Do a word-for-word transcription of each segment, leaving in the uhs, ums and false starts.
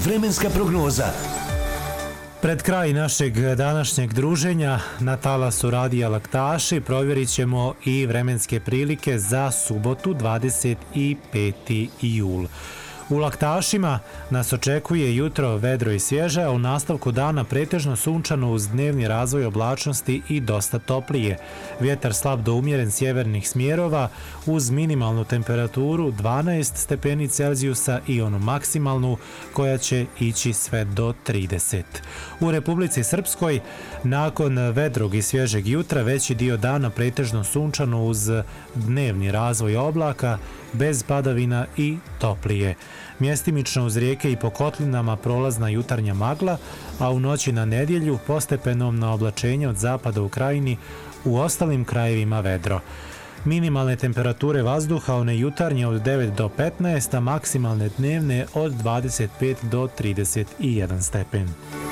Vremenska prognoza. Pred kraj našeg današnjeg druženja na talasu Radija Laktaši provjerit ćemo i vremenske prilike za subotu dvadeset peti jul. U Laktašima nas očekuje jutro vedro i svježe, a u nastavku dana pretežno sunčano uz dnevni razvoj oblačnosti i dosta toplije. Vjetar slab do umjeren sjevernih smjerova uz minimalnu temperaturu dvanaest stepeni Celzijusa i onu maksimalnu koja će ići sve do trideset. U Republici Srpskoj nakon vedrog i svježeg jutra veći dio dana pretežno sunčano uz dnevni razvoj oblaka, bez padavina i toplije. Mjestimično uz rijeke i po kotlinama prolazna jutarnja magla, a u noći na nedjelju postepenom na oblačenje od zapada u krajini, u ostalim krajevima vedro. Minimalne temperature vazduha one jutarnje od devet do petnaest, a maksimalne dnevne od dvadeset pet do trideset jedan stepen.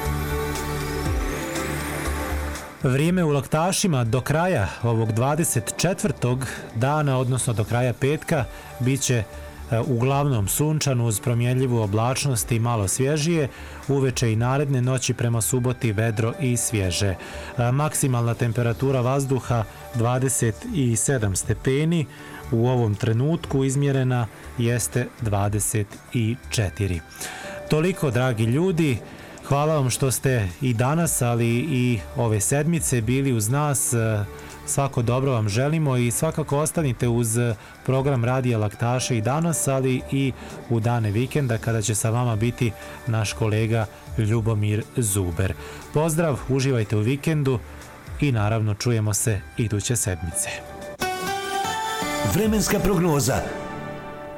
Vrijeme u Laktašima do kraja ovog dvadeset četvrtog dana, odnosno do kraja petka, bit će uglavnom sunčano uz promjenljivu oblačnost i malo svježije, uveče i naredne noći prema suboti vedro i svježe. Maksimalna temperatura vazduha dvadeset sedam stepeni, u ovom trenutku izmjerena jeste dvadeset četiri. Toliko, dragi ljudi. Hvala vam što ste i danas, ali i ove sedmice bili uz nas. Svako dobro vam želimo i svakako ostanite uz program Radija Laktaše i danas, ali i u dane vikenda kada će sa vama biti naš kolega Ljubomir Zuber. Pozdrav, uživajte u vikendu i naravno čujemo se iduće sedmice. Vremenska prognoza.